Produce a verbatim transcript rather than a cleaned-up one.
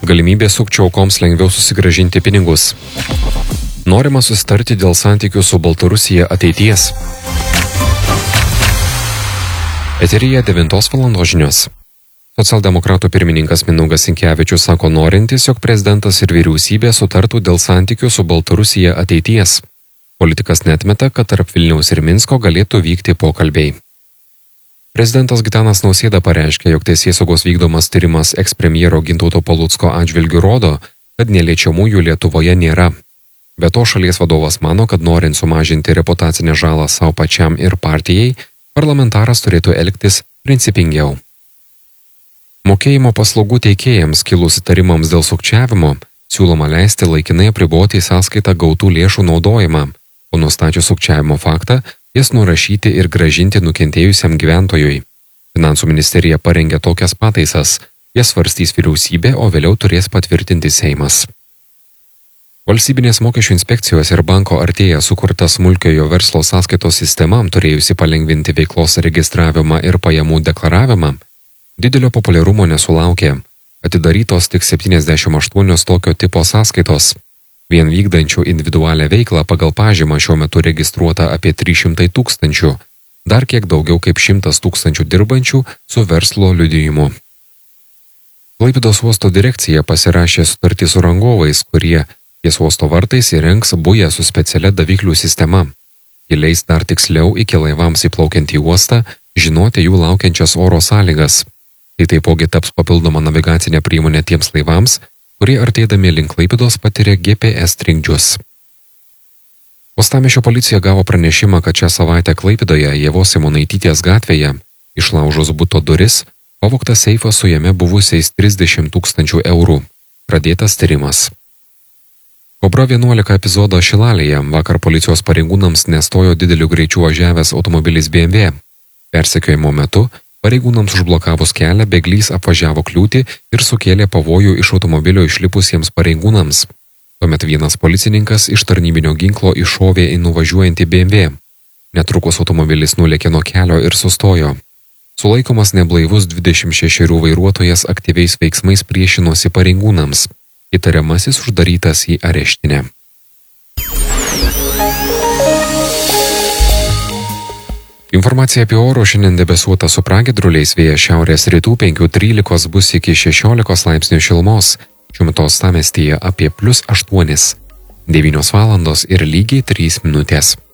Galimybė sukčių aukoms lengviau susigrąžinti pinigus. Norima susitarti dėl santykių su Baltarusija ateities. Eteryje devintos valandos žinios. Socialdemokratų pirmininkas Mindaugas Sinkevičius sako norintis, jog prezidentas ir vyriausybė sutartų dėl santykių su Baltarusija ateities. Politikas neatmeta, kad tarp Vilniaus ir Minsko galėtų vykti pokalbiai. Prezidentas Gitanas Nausėda pareiškė, jog teisėsaugos vykdomas tyrimas ekspremjero Gintauto Palucko atžvilgiu rodo, kad neliečiamųjų Lietuvoje nėra. Be to šalies vadovas mano, kad norint sumažinti reputacinę žalą savo pačiam ir partijai, parlamentaras turėtų elgtis principingiau. Mokėjimo paslaugų teikėjams kilus įtarimams dėl sukčiavimo siūloma leisti laikinai apriboti į sąskaitą gautų lėšų naudojimą, o nustačius sukčiavimo faktą, jas nurašyti ir gražinti nukentėjusiam gyventojui. Finansų ministerija parengė tokias pataisas, jas svarstys vyriausybė, o vėliau turės patvirtinti Seimas. Valstybinės mokesčių inspekcijos ir banko Artėja sukurta smulkiojo verslo sąskaitos sistema, turėjusi palengvinti veiklos registravimą ir pajamų deklaravimą, didelio populiarumo nesulaukė. Atidarytos tik septyniasdešimt aštuonios tokio tipo sąskaitos. Vien vykdančių individualią veiklą pagal pažymą šiuo metu registruota apie trys šimtai tūkstančių, dar kiek daugiau kaip šimtas tūkstančių dirbančių su verslo liudijimu. Klaipėdos uosto direkcija pasirašė sutartį su rangovais, kurie ties uosto vartais įrengs bują su specialia daviklių sistema. Ji leis dar tiksliau iki laivams įplaukiant į uostą žinoti jų laukiančias oro sąlygas. Tai taipogi taps papildoma navigacinė priemonė tiems laivams, kurie artėdami link Klaipėdos patiria G P S trikdžius. Uostamiesčio policija gavo pranešimą, kad šią savaitę Klaipėdoje Ievos Simonaitytės gatvėje išlaužus buto duris, pavogtas seifas su jame buvusiais trisdešimt tūkstančių eurų. Pradėtas tyrimas. Kobra vienuolika epizodo Šilalėje vakar policijos pareigūnams nestojo dideliu greičiu važiavęs automobilis B M W. Persekiojimo metu pareigūnams užblokavus kelią bėglys apvažiavo kliūtį ir sukėlė pavojų iš automobilio išlipusiems pareigūnams. Tuomet vienas policininkas iš tarnybinio ginklo iššovė į nuvažiuojantį B M W. Netrukus automobilis nulėkė nuo kelio ir sustojo. Sulaikomas neblaivus dvidešimt šešerių vairuotojas aktyviais veiksmais priešinosi pareigūnams. Įtariamasis uždarytas į areštinę. Informacija apie oro šiandien debesuota su pragiedruliais, vėjas šiaurės rytų penkių trylikos bus iki šešiolikos laipsnių šilumos, šiuo metu uostamiestyje apie plius aštuonis, devynios valandos ir lygiai trys minutės.